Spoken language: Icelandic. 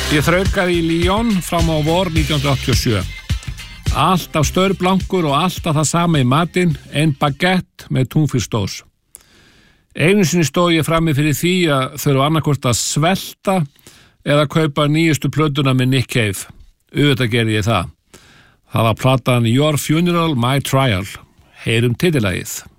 Ég þraukaði í Lyon fram á vor 1987. Alltaf staurblankur og alltaf það sama í matinn, ein baguette með túnfiskdós. Einu sinni stóð ég frammi fyrir því að þurfa annarkvort að svelta eða kaupa nýjustu plötuna með Nick Cave. Auðvitað gerði ég það. Það var platan Your Funeral, My Trial. Heyrum titillagið.